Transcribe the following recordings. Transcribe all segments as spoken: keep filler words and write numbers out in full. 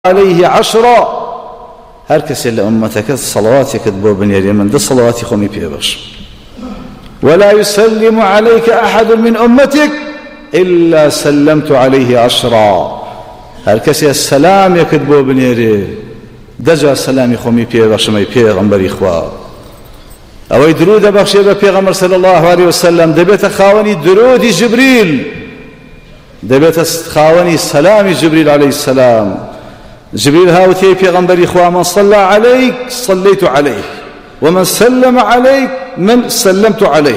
عليه عشرا هر کسی لأمتك صلواتي كتبوا بنيري من ده صلواتي خمي بيبش ولا يسلم عليك أحد من أمتك إلا سلمت عليه عشرا هر کسی السلام يكتبوا بنيري دجا سلامي خمي بيبش مي بيغمبري خوا أو درود بخشي بيغمبر صلى الله عليه وسلم دبيت خاوني درود جبريل دبيت خاوني سلام جبريل عليه السلام جبريل هاوتي پیغمبر إخوة من صلى عليك صليت عليه ومن سلم عليك من سلمت عليه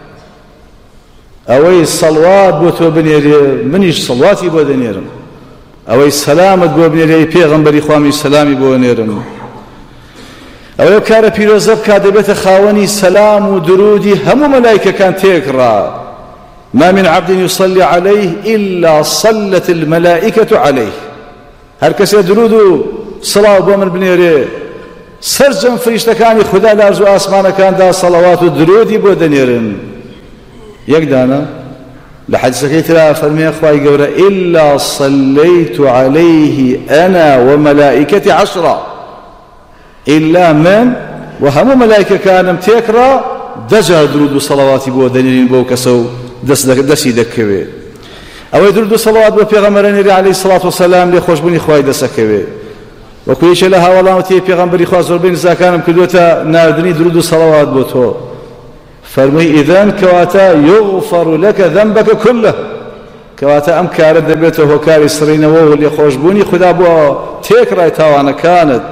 أوي الصلوات بوتو بنيري منيش صلواتي بو دنيرم أوي السلامت بو بنيري پیغمبر إخوة من سلامي بو نيرم أوي كار بيروزب كادبت خاوني سلام ودرودي هم ملائكة كان تيكرا ما من عبد يصلي عليه إلا صلت الملائكة عليه هر کسی درود و صلاة بو من بنیره سرجم فریشتکانی خدا لارزو آسمانکان دا صلوات و درودی بو دنیرن یک دانا لحدیث کترا فرمی اخوای قورا إلا صليت عليه أنا وملائكتي عشرة إلا من وهم ملائكة كانم تيكرا دجا درود و صلواتي بو دنیرن بو کسو دس دسی دکوه أو يدرد صلوات بپیغمبرانی عليه الصلاة والسلام لخوش بني خواهي دسكوه وكويش لها والله وتي پیغمبري خواه زربين زاكانم كدوتا ناردني درود صلوات بوتو فرمي إذن كواتا يغفر لك ذنبك كله كواتا أم كارد دبيته وكاري سرين وهو اللي خوش بني خدا بو تيكرا تاوانا كانت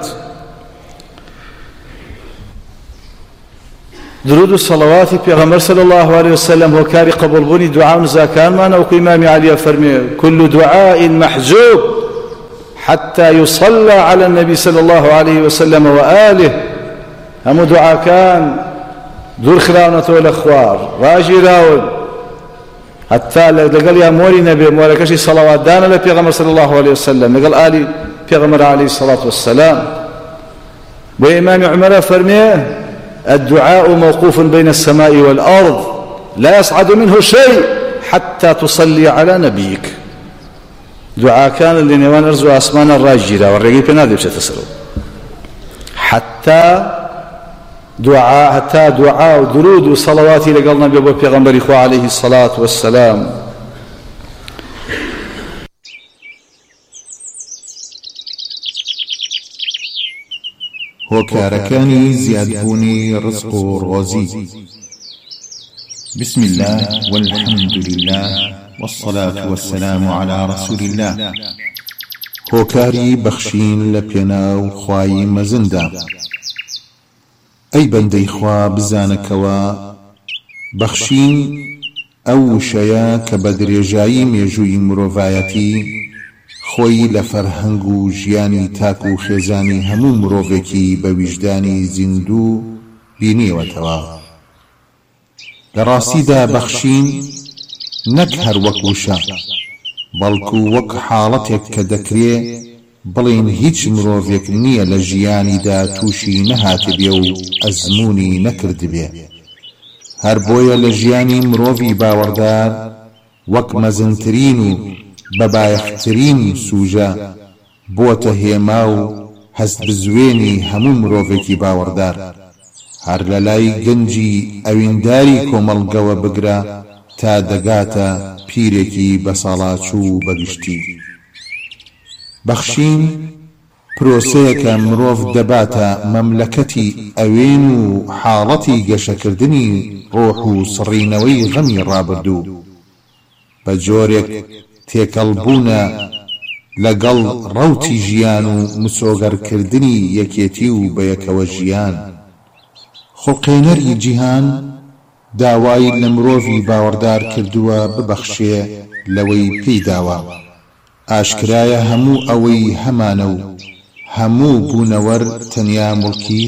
درود الصلوات پیغمبر صلى الله عليه وسلم هو كاري قبول بني دعاء زاكان ما نوك إمام علي فرمي كل دعاء محجوب حتى يصلى على النبي صلى الله عليه وسلم وآله هم دعاء كان دور خلاونة والأخوار راجي راول حتى لقال يا موري نبي موركشي صلوات دانا لبيغمبر صلى الله عليه وسلم لقال آلي بيغمبر عليه الصلاة والسلام وإمام عمر فرمي الدعاء موقوف بين السماء والأرض لا يصعد منه شيء حتى تصلي على نبيك دعاء كان اللي نوان أرزو أسمان الراجرة والرقيب بنادي بشتسروا حتى دعاء حتى دعاء ودرود وصلوات لقلنا بأبو بيغمبر إخوة عليه الصلاة والسلام هۆکارەکانی زیادبوونی ڕزق و ڕۆزی. بسم الله والحمد لله والصلاة والسلام على رسول الله. هۆکاری بەخشین لە پێناو خوای مەزندا. ئەی بەندەی خوا بزانەکەوە بەخشین ئەو شەیە کە بە درێژایی مێژووی مرۆڤایەتی خۆی لە فەرهەنگ و ژیانی تاک و خێزانی هەموو مرۆڤێکی بە ویژدانی زیندوو بینیوەتەوە. لە ڕاستیدا بەخشین نەک هەر وەک وشە بەڵکو وەک حاڵەتێک کە دەکرێ بڵێن هیچ مرۆڤێک نییە لە ژیانیدا تووشی نەهاتبێ و ئەزموونی نەکردبێ. هەر بۆیە لە ژیانی مرۆڤی باوەڕدار وەک مەزنترین و بەبایەخترین سوژە بۆتە هێما و هەست بزوێنی هەموو مرۆڤێکی باوەڕدار. هەر لە لای گەنجی ئەوینداری کۆمەڵگەوە بگرە تا دەگاتە پیرێکی بەساڵاچوو بەگشتی. بەخشین پرۆسەیەکە مرۆڤ دەباتە مەملەکەتی ئەوێن و حاڵەتی گەشەکردنی ڕۆح و سڕینەوەی غەمی ڕابردوو بە جۆرێک تێکەڵبوونە لەگەڵ ڕەوتی ژیان و مسۆگەرکردنی یەکێتی و بەیەکەوە ژیان. خۆڵقێنەری جیهان داوای لە مرۆڤی باوەڕدار کردووە ببەخشێ لەوەی پێی داوە. ئاشکرایە هەموو ئەوەی هەمانە و هەموو بوونەوەر تەنیا موڵکی